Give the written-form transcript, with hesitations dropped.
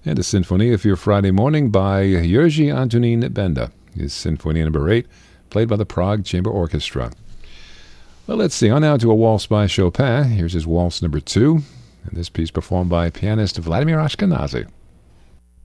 And a Sinfonia for your Friday morning by Jerzy Antonín Benda. His Sinfonia number 8, played by the Prague Chamber Orchestra. Well, let's see. On now to a waltz by Chopin. Here's his waltz number 2. And this piece performed by pianist Vladimir Ashkenazy.